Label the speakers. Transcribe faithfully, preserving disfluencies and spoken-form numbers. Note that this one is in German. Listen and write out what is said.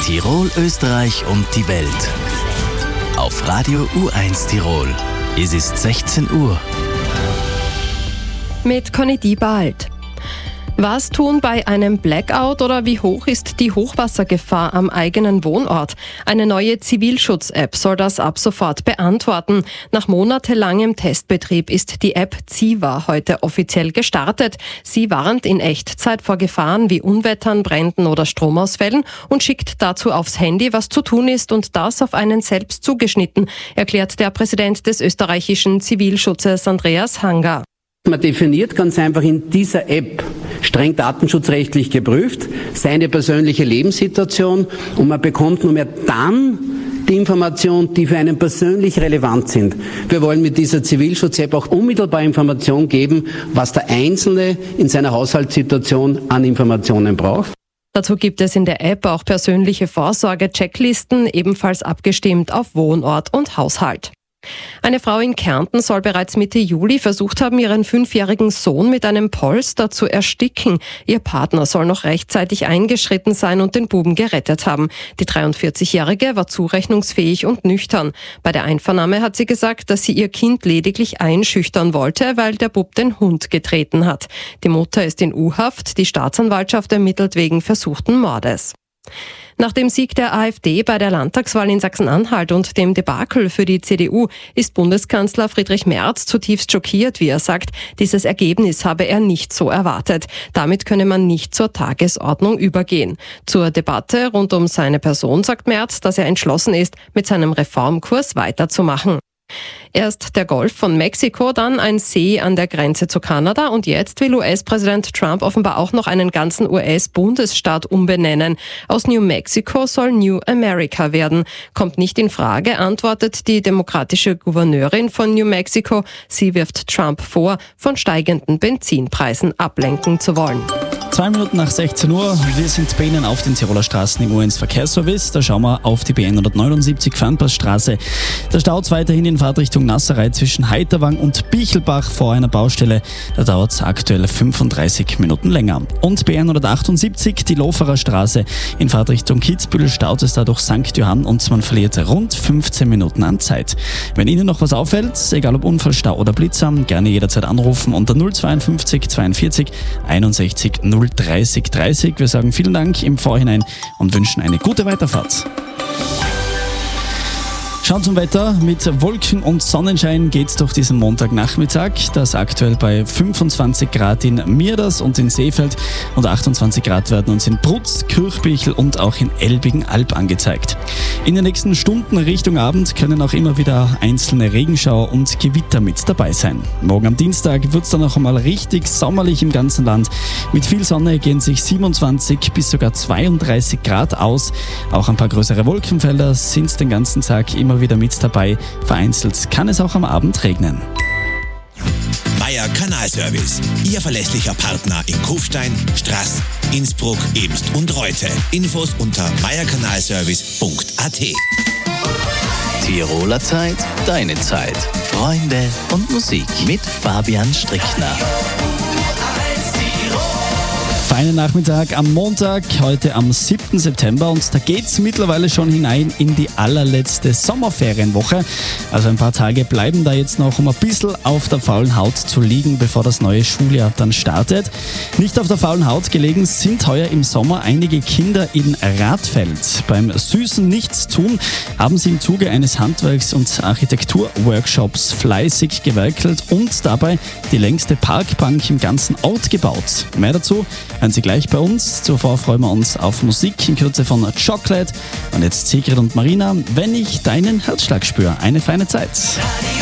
Speaker 1: Tirol, Österreich und die Welt. Auf Radio U eins Tirol. Es ist sechzehn Uhr.
Speaker 2: Mit Conny Diebald. Was tun bei einem Blackout oder wie hoch ist die Hochwassergefahr am eigenen Wohnort? Eine neue Zivilschutz-App soll das ab sofort beantworten. Nach monatelangem Testbetrieb ist die App Ziva heute offiziell gestartet. Sie warnt in Echtzeit vor Gefahren wie Unwettern, Bränden oder Stromausfällen und schickt dazu aufs Handy, was zu tun ist und das auf einen selbst zugeschnitten, erklärt der Präsident des österreichischen Zivilschutzes Andreas Hanger.
Speaker 3: Man definiert ganz einfach in dieser App, streng datenschutzrechtlich geprüft, seine persönliche Lebenssituation und man bekommt nur mehr dann die Informationen, die für einen persönlich relevant sind. Wir wollen mit dieser Zivilschutz-App auch unmittelbar Informationen geben, was der Einzelne in seiner Haushaltssituation an Informationen braucht.
Speaker 2: Dazu gibt es in der App auch persönliche Vorsorge-Checklisten, ebenfalls abgestimmt auf Wohnort und Haushalt. Eine Frau in Kärnten soll bereits Mitte Juli versucht haben, ihren fünfjährigen Sohn mit einem Polster zu ersticken. Ihr Partner soll noch rechtzeitig eingeschritten sein und den Buben gerettet haben. Die dreiundvierzigjährige war zurechnungsfähig und nüchtern. Bei der Einvernahme hat sie gesagt, dass sie ihr Kind lediglich einschüchtern wollte, weil der Bub den Hund getreten hat. Die Mutter ist in U-Haft, die Staatsanwaltschaft ermittelt wegen versuchten Mordes. Nach dem Sieg der AfD bei der Landtagswahl in Sachsen-Anhalt und dem Debakel für die C D U ist Bundeskanzler Friedrich Merz zutiefst schockiert, wie er sagt. Dieses Ergebnis habe er nicht so erwartet. Damit könne man nicht zur Tagesordnung übergehen. Zur Debatte rund um seine Person sagt Merz, dass er entschlossen ist, mit seinem Reformkurs weiterzumachen. Erst der Golf von Mexiko, dann ein See an der Grenze zu Kanada und jetzt will U S-Präsident Trump offenbar auch noch einen ganzen U S-Bundesstaat umbenennen. Aus New Mexico soll New America werden. Kommt nicht in Frage, antwortet die demokratische Gouverneurin von New Mexico. Sie wirft Trump vor, von steigenden Benzinpreisen ablenken zu wollen.
Speaker 4: Zwei Minuten nach sechzehn Uhr, wir sind bei Ihnen auf den Tiroler Straßen im U eins Verkehrsservice. Da schauen wir auf die B hundertneunundsiebzig Fernpassstraße. Der Stau ist weiterhin in Fahrtrichtung Nasserei zwischen Heiterwang und Bichelbach vor einer Baustelle. Da dauert es aktuell fünfunddreißig Minuten länger. Und B hundertachtundsiebzig, die Loferer Straße. In Fahrtrichtung Kitzbühel staut es da durch Sankt Johann und man verliert rund fünfzehn Minuten an Zeit. Wenn Ihnen noch was auffällt, egal ob Unfall, Stau oder Blitzer, gerne jederzeit anrufen unter null zweiundfünfzig zweiundvierzig einundsechzig null dreißig dreißig. Wir sagen vielen Dank im Vorhinein und wünschen eine gute Weiterfahrt. Schauen zum Wetter. Mit Wolken und Sonnenschein geht's durch diesen Montagnachmittag. Das aktuell bei fünfundzwanzig Grad in Mirders und in Seefeld und achtundzwanzig Grad werden uns in Brutz, Kirchbichel und auch in Elbigen-Alb angezeigt. In den nächsten Stunden Richtung Abend können auch immer wieder einzelne Regenschauer und Gewitter mit dabei sein. Morgen am Dienstag wird's dann noch einmal richtig sommerlich im ganzen Land. Mit viel Sonne gehen sich siebenundzwanzig bis sogar zweiunddreißig Grad aus. Auch ein paar größere Wolkenfelder sind den ganzen Tag immer wieder mit dabei. Vereinzelt kann es auch am Abend regnen.
Speaker 5: Meier Kanalservice, Ihr verlässlicher Partner in Kufstein, Straß, Innsbruck, Ebst und Reute. Infos unter meierkanalservice punkt a t.
Speaker 1: Tiroler Zeit, deine Zeit. Freunde und Musik mit Fabian Strickner.
Speaker 4: Feinen Nachmittag am Montag, heute am siebten September und da geht's mittlerweile schon hinein in die allerletzte Sommerferienwoche. Also ein paar Tage bleiben da jetzt noch, um ein bisschen auf der faulen Haut zu liegen, bevor das neue Schuljahr dann startet. Nicht auf der faulen Haut gelegen sind heuer im Sommer einige Kinder in Radfeld. Beim süßen Nichtstun haben sie im Zuge eines Handwerks- und Architekturworkshops fleißig gewerkelt und dabei die längste Parkbank im ganzen Ort gebaut. Mehr dazu hören Sie gleich bei uns. Zuvor freuen wir uns auf Musik in Kürze von Chocolate. Und jetzt Sigrid und Marina, wenn ich deinen Herzschlag spüre. Eine feine Zeit.